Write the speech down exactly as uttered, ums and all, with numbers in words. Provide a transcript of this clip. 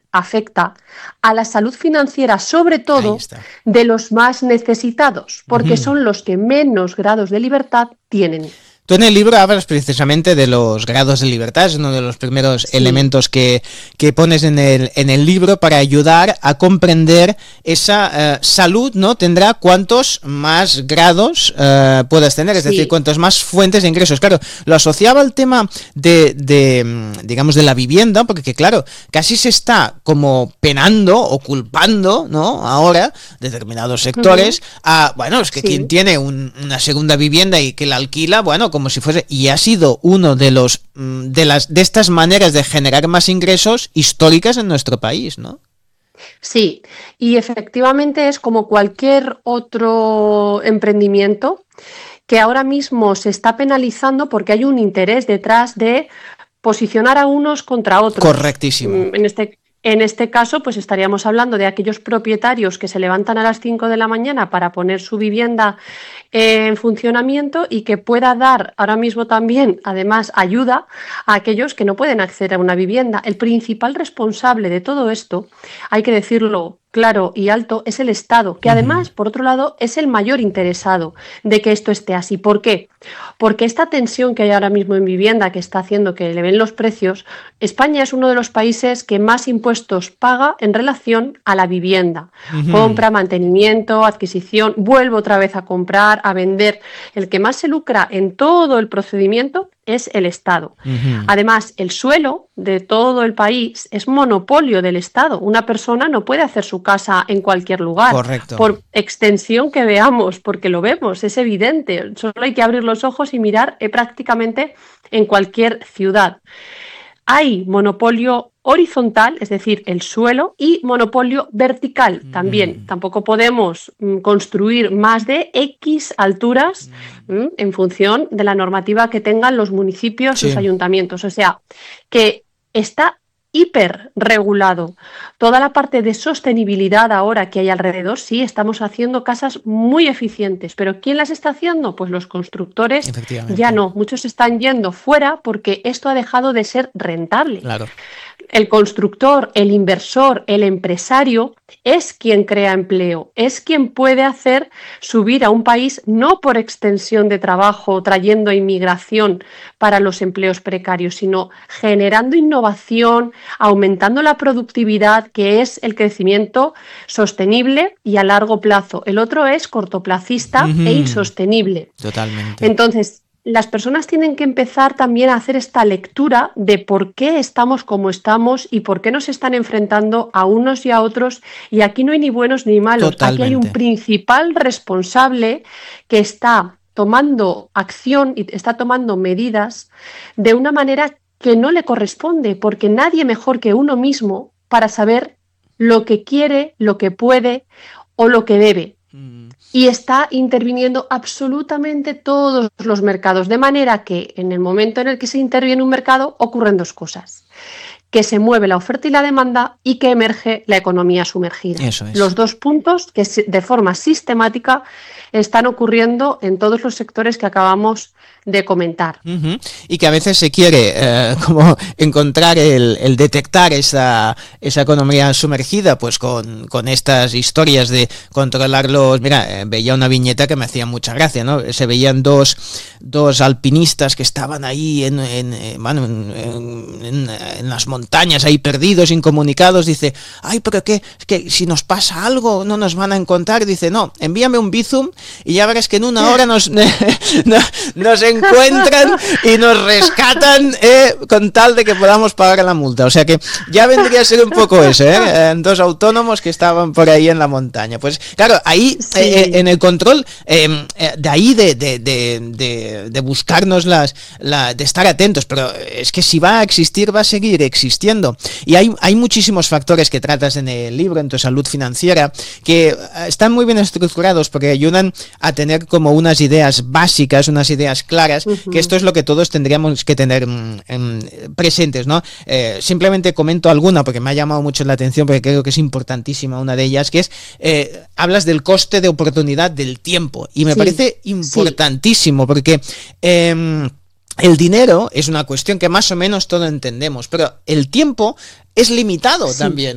afecta a la salud financiera, sobre todo de los más necesitados, porque uh-huh. son los que menos grados de libertad tienen. Tú en el libro hablas precisamente de los grados de libertad, es uno de los primeros sí. elementos que, que pones en el, en el libro para ayudar a comprender esa eh, salud, ¿no? Tendrá cuantos más grados eh, puedas tener, es sí. decir, cuantos más fuentes de ingresos. Claro, lo asociaba al tema de, de, digamos, de la vivienda, porque claro, casi se está como penando o culpando, ¿no? Ahora, determinados sectores, uh-huh. a, bueno, es que sí. quien tiene un, una segunda vivienda y que la alquila, bueno, como si fuese, y ha sido uno de los de las de estas maneras de generar más ingresos históricas en nuestro país, ¿no? Sí, y efectivamente es como cualquier otro emprendimiento que ahora mismo se está penalizando porque hay un interés detrás de posicionar a unos contra otros. Correctísimo. En este En este caso, pues estaríamos hablando de aquellos propietarios que se levantan a las cinco de la mañana para poner su vivienda en funcionamiento y que pueda dar ahora mismo también, además, ayuda a aquellos que no pueden acceder a una vivienda. El principal responsable de todo esto, hay que decirlo claro y alto, es el Estado, que además, por otro lado, es el mayor interesado de que esto esté así. ¿Por qué? Porque esta tensión que hay ahora mismo en vivienda, que está haciendo que eleven los precios, España es uno de los países que más impuestos paga en relación a la vivienda. Uh-huh. Compra, mantenimiento, adquisición, vuelve otra vez a comprar, a vender. El que más se lucra en todo el procedimiento es el Estado. Uh-huh. Además, el suelo de todo el país es monopolio del Estado. Una persona no puede hacer su casa en cualquier lugar. Correcto. Por extensión que veamos, porque lo vemos, es evidente. Solo hay que abrir los ojos y mirar eh, prácticamente en cualquier ciudad. Hay monopolio horizontal, es decir, el suelo, y monopolio vertical también. Mm. Tampoco podemos mm, construir más de X alturas mm. Mm, en función de la normativa que tengan los municipios, sí. los ayuntamientos. O sea, que está hiperregulado. Toda la parte de sostenibilidad ahora que hay alrededor, sí, estamos haciendo casas muy eficientes, pero ¿quién las está haciendo? Pues los constructores ya no. Muchos están yendo fuera porque esto ha dejado de ser rentable. Claro. El constructor, el inversor, el empresario es quien crea empleo, es quien puede hacer subir a un país no por extensión de trabajo, trayendo inmigración para los empleos precarios, sino generando innovación, aumentando la productividad, que es el crecimiento sostenible y a largo plazo. El otro es cortoplacista uh-huh. e insostenible. Totalmente. Entonces, las personas tienen que empezar también a hacer esta lectura de por qué estamos como estamos y por qué nos están enfrentando a unos y a otros, y aquí no hay ni buenos ni malos. Totalmente. Aquí hay un principal responsable que está tomando acción y está tomando medidas de una manera que no le corresponde, porque nadie mejor que uno mismo para saber lo que quiere, lo que puede o lo que debe. Mm. Y está interviniendo absolutamente todos los mercados, de manera que en el momento en el que se interviene un mercado ocurren dos cosas: que se mueve la oferta y la demanda y que emerge la economía sumergida. Eso es. Los dos puntos que de forma sistemática están ocurriendo en todos los sectores que acabamos de comentar. Uh-huh. Y que a veces se quiere eh, como encontrar el, el detectar esa, esa economía sumergida pues con, con estas historias de controlar los... Mira, eh, veía una viñeta que me hacía mucha gracia, ¿no? Se veían dos, dos alpinistas que estaban ahí en, en, en, bueno, en, en, en las montañas ahí perdidos, incomunicados. Dice, ay, pero qué, que si nos pasa algo no nos van a encontrar. Dice, no, envíame un Bizum y ya verás que en una hora nos, nos encuentran y nos rescatan eh, con tal de que podamos pagar la multa. O sea que ya vendría a ser un poco eso, ¿eh? Dos autónomos que estaban por ahí en la montaña. Pues claro, ahí sí. eh, en el control, eh, de ahí de, de, de, de, de buscarnos las, la, de estar atentos, pero es que si va a existir, va a seguir existiendo. Y hay, hay muchísimos factores que tratas en el libro, en tu salud financiera, que están muy bien estructurados porque ayudan a tener como unas ideas básicas, unas ideas claras, uh-huh. que esto es lo que todos tendríamos que tener mm, en, presentes, ¿no? Eh, simplemente comento alguna porque me ha llamado mucho la atención, porque creo que es importantísima una de ellas, que es, eh, hablas del coste de oportunidad del tiempo, y me sí, parece importantísimo, sí. porque... Eh, el dinero es una cuestión que más o menos todos entendemos, pero el tiempo es limitado sí. también.